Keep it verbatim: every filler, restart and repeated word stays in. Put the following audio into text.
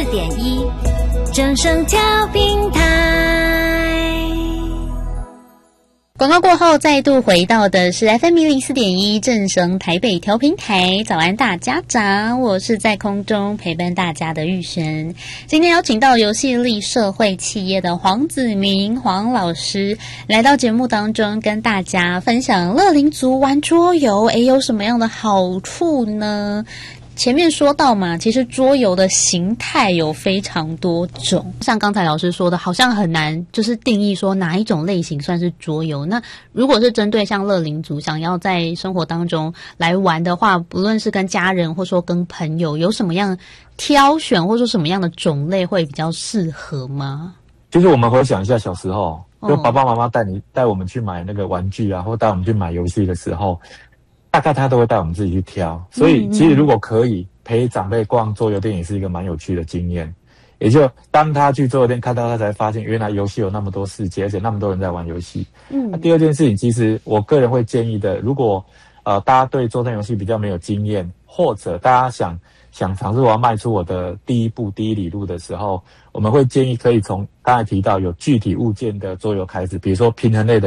点一，正声调频台。 广告过后，再度回到的是 F M 一零四点一正声台北调频台。早安大家长，我是在空中陪伴大家的玉璇。今天邀请到游戏力社会企业的黄子明黄老师来到节目当中，跟大家分享乐龄族玩桌游，诶，有什么样的好处呢？前面说到嘛，其实桌游的形态有非常多种，像刚才老师说的，好像很难就是定义说哪一种类型算是桌游。那如果是针对像乐龄族想要在生活当中来玩的话，不论是跟家人或说跟朋友，有什么样挑选或说什么样的种类会比较适合吗？ 其实我们回想一下小时候，就爸爸妈妈带你带我们去买那个玩具啊，或带我们去买游戏的时候，大概他都会带我们自己去挑，所以其实如果可以陪长辈逛桌游店也是一个蛮有趣的经验。也就当他去桌游店看到，他才发现原来游戏有那么多世界，而且那么多人在玩游戏。嗯，那第二件事情，其实我个人会建议的，如果呃大家对桌上游戏比较没有经验，或者大家想想尝试我要迈出我的第一步第一里路的时候，我们会建议可以从刚才提到有具体物件的桌游开始，比如说平衡类的